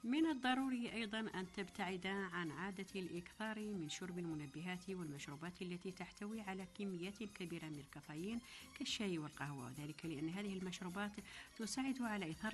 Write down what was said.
من الضروري أيضا أن تبتعد عن عادة الإكثار من شرب المنبهات والمشروبات التي تحتوي على كميات كبيرة من الكافيين كالشاي والقهوة، وذلك لأن هذه المشروبات تساعد على إثارة